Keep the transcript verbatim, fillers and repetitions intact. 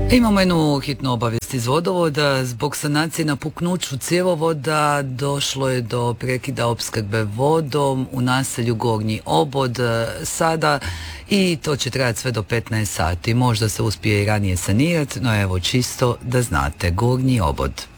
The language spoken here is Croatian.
Imamo jednu hitnu obavijest iz vodovoda. Zbog sanacije na puknuću cjevovoda došlo je do prekida opskrbe vodom u naselju Gornji Obod sada i to će trajati sve do petnaest sati. Možda se uspije i ranije sanirati, no evo čisto da znate, Gornji Obod.